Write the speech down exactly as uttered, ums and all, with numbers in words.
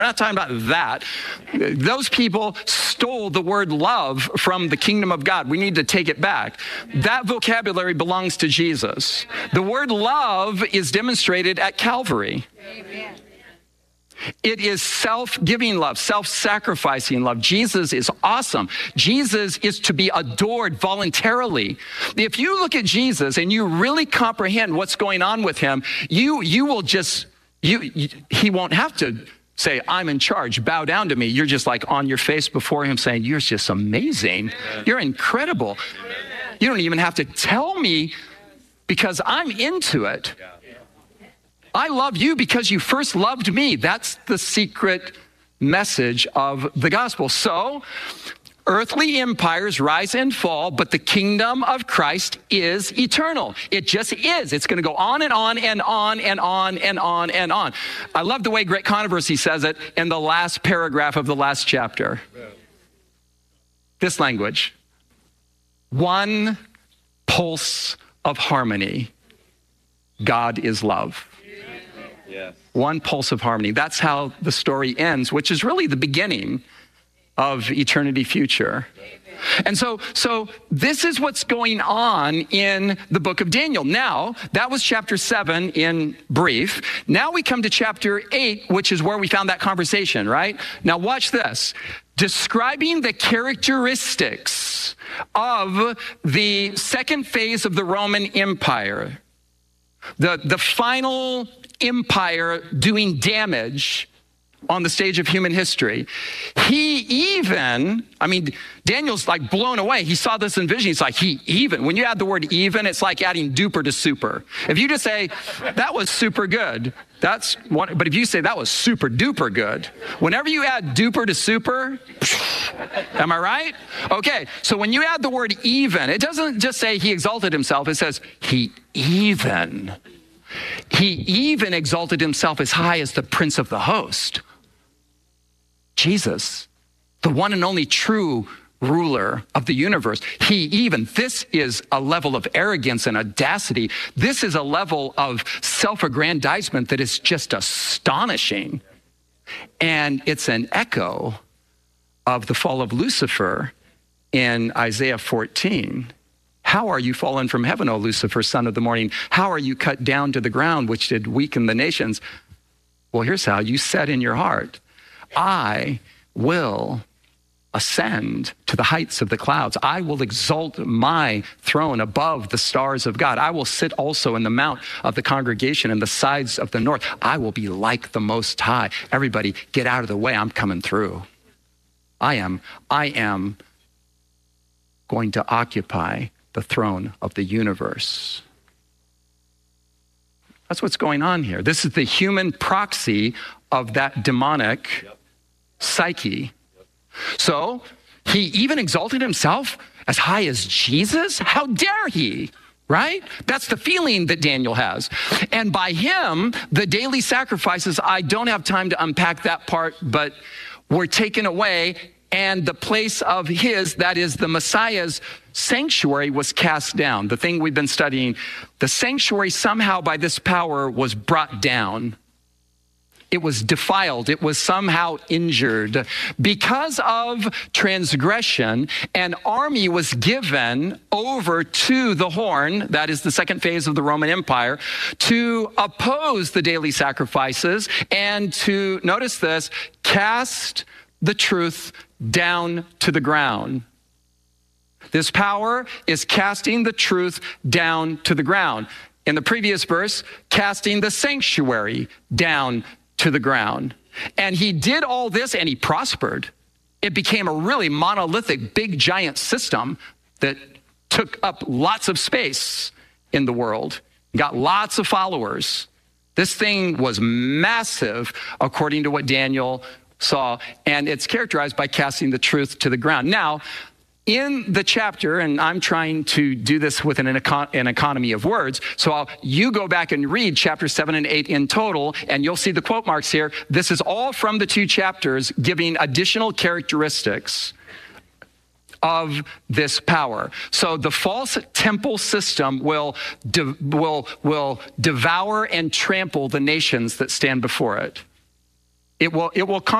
We're not talking about that. Those people stole the word love from the kingdom of God. We need to take it back. That vocabulary belongs to Jesus. The word love is demonstrated at Calvary. Amen. It is self-giving love, self-sacrificing love. Jesus is awesome. Jesus is to be adored voluntarily. If you look at Jesus and you really comprehend what's going on with him, you, you will just, you, you he won't have to say, I'm in charge, bow down to me. You're just like on your face before him saying, you're just amazing. Amen. You're incredible. Amen. You don't even have to tell me because I'm into it. I love you because you first loved me. That's the secret message of the gospel. So earthly empires rise and fall, but the kingdom of Christ is eternal. It just is. It's going to go on and on and on and on and on and on. I love the way Great Controversy says it in the last paragraph of the last chapter. This language. One pulse of harmony. God is love. Yes. One pulse of harmony. That's how the story ends, which is really the beginning of eternity future. And so, so this is what's going on in the book of Daniel. Now, that was chapter seven in brief. Now we come to chapter eight, which is where we found that conversation, right? Now watch this. Describing the characteristics of the second phase of the Roman Empire, the, the final empire doing damage on the stage of human history. He even, I mean, Daniel's like blown away. He saw this in vision. He's like, he even, when you add the word even, it's like adding duper to super. If you just say, that was super good, that's one, but if you say that was super duper good, whenever you add duper to super, am I right? Okay, so when you add the word even, it doesn't just say he exalted himself, it says he even, he even exalted himself as high as the prince of the host. Jesus, the one and only true ruler of the universe. He even, this is a level of arrogance and audacity. This is a level of self-aggrandizement that is just astonishing. And it's an echo of the fall of Lucifer in Isaiah fourteen. How are you fallen from heaven, O Lucifer, son of the morning? How are you cut down to the ground, which did weaken the nations? Well, here's how. You said in your heart, I will ascend to the heights of the clouds. I will exalt my throne above the stars of God. I will sit also in the mount of the congregation in the sides of the north. I will be like the Most High. Everybody get out of the way. I'm coming through. I am, I am going to occupy the throne of the universe. That's what's going on here. This is the human proxy of that demonic yep. psyche. Yep. So he even exalted himself as high as Jesus? How dare he? Right? That's the feeling that Daniel has. And by him, the daily sacrifices, I don't have time to unpack that part, but were taken away, and the place of his, that is the Messiah's sanctuary, was cast down. The thing we've been studying, the sanctuary somehow by this power was brought down. It was defiled. It was somehow injured. Because of transgression, an army was given over to the horn, that is the second phase of the Roman Empire, to oppose the daily sacrifices and to, notice this, cast the truth down to the ground. This power is casting the truth down to the ground. In the previous verse, casting the sanctuary down to the ground. And he did all this and he prospered. It became a really monolithic, big, giant system that took up lots of space in the world, got lots of followers. This thing was massive, according to what Daniel saw, and it's characterized by casting the truth to the ground. Now, in the chapter, and I'm trying to do this with an, econ an economy of words, so I'll, you go back and read chapter seven and eight in total, and you'll see the quote marks here. This is all from the two chapters giving additional characteristics of this power. So the false temple system will, de will, will devour and trample the nations that stand before it. It will, it will